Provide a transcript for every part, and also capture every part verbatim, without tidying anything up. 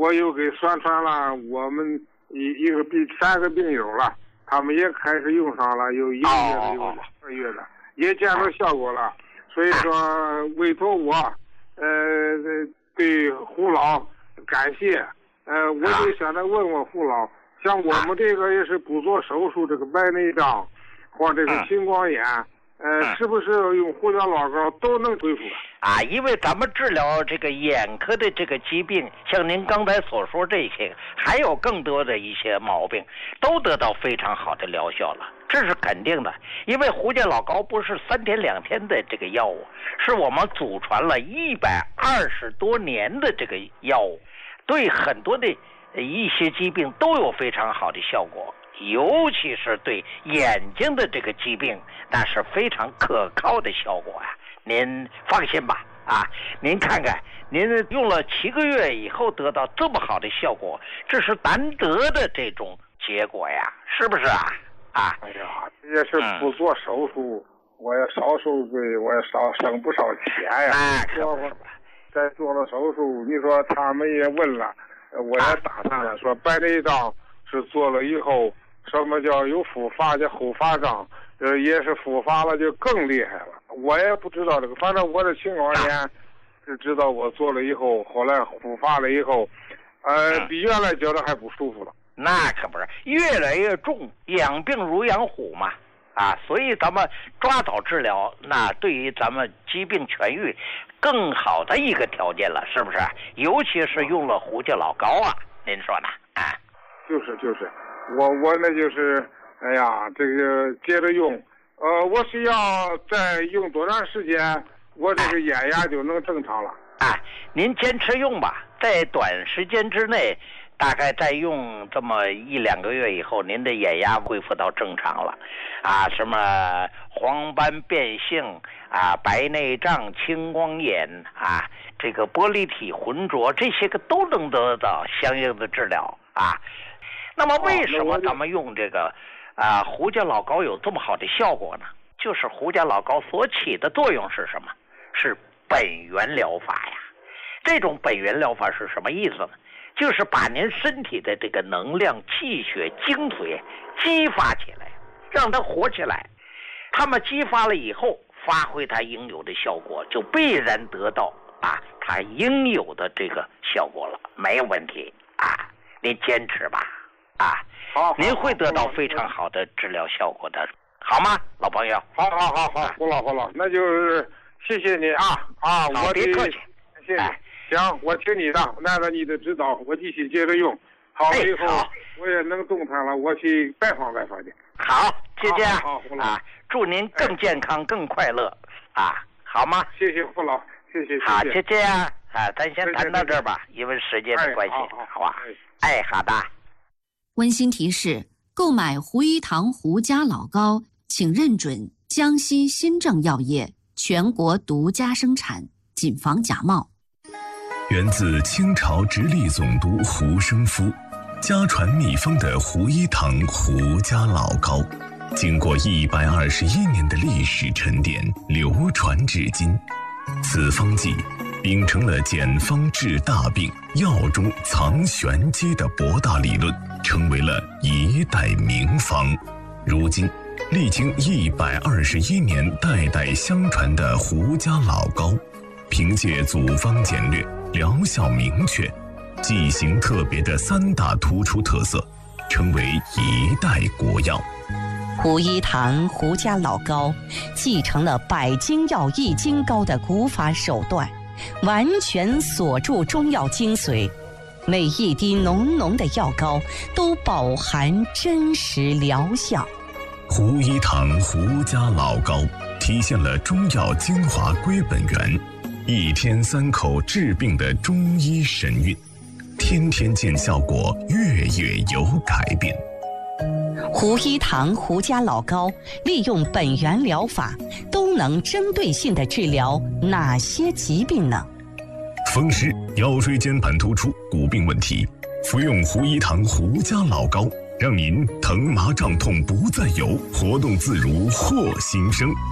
我又给宣传了我们一一个病三个病友了，他们也开始用上了，有一个月的，有两个月的，也见到效果了。所以说委托我，呃，对胡老感谢。呃，我就想着问问胡老，像我们这个也是不做手术，这个白内障或这个青光眼。呃，是不是用胡椒老膏都能恢复啊？因为咱们治疗这个眼科的这个疾病，像您刚才所说这些，还有更多的一些毛病，都得到非常好的疗效了，这是肯定的。因为胡椒老膏不是三天两天的这个药物，是我们祖传了一百二十多年的这个药物，对很多的一些疾病都有非常好的效果。尤其是对眼睛的这个疾病，那是非常可靠的效果啊！您放心吧，啊，您看看，您用了七个月以后得到这么好的效果，这是难得的这种结果呀，是不是啊？啊！ 哎呀，这也是不做手术，嗯、我也少受罪，我也少省不少钱呀。 哎，可不是。 再做了手术，你说他们也问了，我也打探了，说白内障是做了以后。什么叫有复发叫后发障，呃，也是复发了就更厉害了。我也不知道这个，反正我的青光眼是知道我做了以后，后来复发了以后，呃，比原来觉得还不舒服了。 那可不是，越来越重，养病如养虎嘛，啊，所以咱们抓早治疗，那对于咱们疾病痊愈更好的一个条件了，是不是？尤其是用了胡椒老膏啊，您说呢？啊， 就是就是。我我那就是，哎呀，这个接着用，呃，我需要再用多长时间，我这个眼压就能正常了？ 啊，您坚持用吧，在短时间之内，大概再用这么一两个月以后，您的眼压恢复到正常了，啊，什么黄斑变性啊、白内障、青光眼啊，这个玻璃体浑浊，这些个都能得到相应的治疗啊。那么为什么咱们用这个啊、呃、胡椒老膏有这么好的效果呢？就是胡椒老膏所起的作用是什么？是本源疗法呀。这种本源疗法是什么意思呢？就是把您身体的这个能量、气血、精髓激发起来，让它活起来。它们激发了以后，发挥它应有的效果，就必然得到啊它应有的这个效果了，没有问题啊。您坚持吧。啊， 好， 您会得到非常好的治疗效果的，好吗，老朋友？ 好，好，好，好，胡老，胡老，那就是谢谢你啊啊，我别客气， 谢谢。哎、行，我听你的，按照你的指导，我继续接着用。好了以后， 哎、 我也能动弹了，我去拜访拜访去。 好，就这样。 好，胡老啊，祝您更健康、哎、更快乐啊，好吗？ 谢谢胡老，谢谢。谢谢好，就这样啊，咱先谈到这儿吧，因为时间的关系， 哎、好, 好, 好吧？哎, 哎，好的。 温馨提示：购买胡一堂胡家老膏，请认准江西新政药业全国独家生产，谨防假冒。 源自清朝直隶总督胡生夫，家传秘方的胡一堂胡家老膏，经过一百二十一年的历史沉淀，流传至今。此方剂秉承了简方治大病、药中藏玄机的博大理论，成为了一代名方。如今历经一百二十一年代代相传的胡家老膏，凭借组方简略、疗效明确、剂型特别的三大突出特色，成为一代国药。 胡一堂胡家老膏继承了百金药益精膏的古法手段，完全锁住中药精髓，每一滴浓浓的药膏都饱含真实疗效。 胡一堂胡家老膏体现了中药精华归本源，一天三口治病的中医神韵，天天见效果，月月有改变。 胡一堂胡家老膏利用本源疗法，都能针对性地治疗哪些疾病呢？ 风湿、腰椎间盘突出、骨病问题，服用胡一堂胡家老膏，让您疼麻胀痛不再有，活动自如获新生。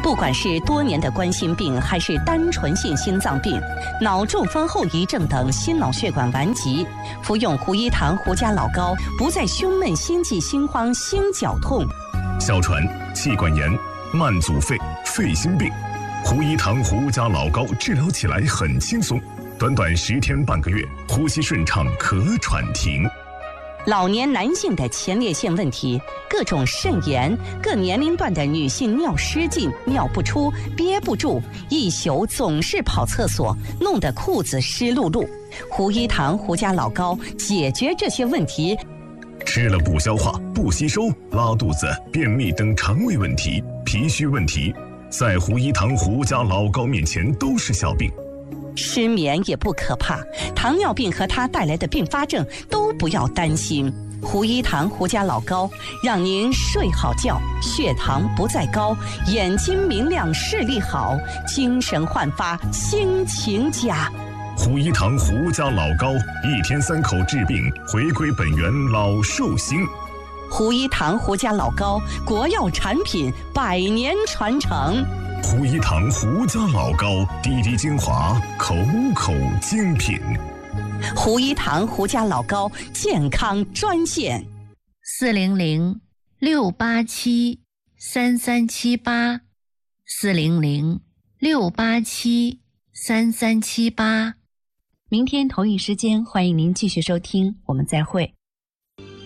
不管是多年的冠心病，还是单纯性心脏病、脑中风后遗症等心脑血管顽疾，服用胡一堂胡家老膏，不再胸闷、心悸、心慌、心绞痛。 哮喘、气管炎、慢阻肺、肺心病，胡一堂胡家老膏治疗起来很轻松，短短十天半个月，呼吸顺畅，咳喘停。 老年男性的前列腺问题，各种肾炎，各年龄段的女性尿失禁、尿不出、憋不住，一宿总是跑厕所，弄得裤子湿漉漉。胡一堂胡家老膏解决这些问题。 吃了不消化、不吸收、拉肚子、便秘等肠胃问题、脾虚问题，在胡一堂胡家老膏面前都是小病。 失眠也不可怕，糖尿病和它带来的并发症都不要担心。胡一堂胡家老膏让您睡好觉，血糖不再高，眼睛明亮，视力好，精神焕发，心情佳。 胡一堂胡家老膏，一天三口治病，回归本源，老寿星。 胡一堂胡家老膏，国药产品，百年传承。 胡一堂胡家老膏，滴滴精华，口口精品。 胡一堂胡家老膏健康专线： 四零零六八七三三七八，四零零六八七三三七八。明天同一时间，欢迎您继续收听，我们再会。